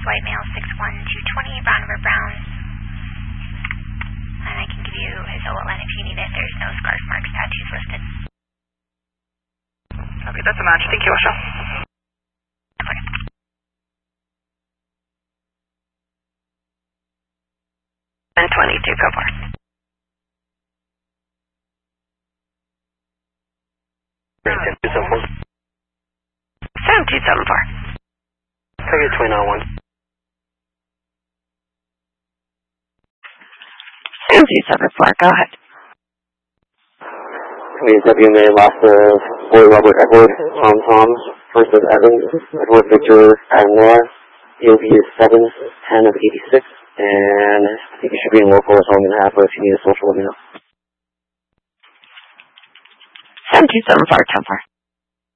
white male, 6'1", 220, Brown River Brown. And I can give you his OLN if you need it. There's no scarf marks, tattoos listed. Okay, that's a match. Thank you, Asha. Okay. 1022, go for it. 7274. Target 291. 7274, go ahead. WMA lost of Boy Robert Edward, Tom, first of Evans, Edward Victor Adam Noah. EOB is 710 of 86, and I think you should be in local, so I'm going to have, but if you need a social, let me know. 7274, 10-4.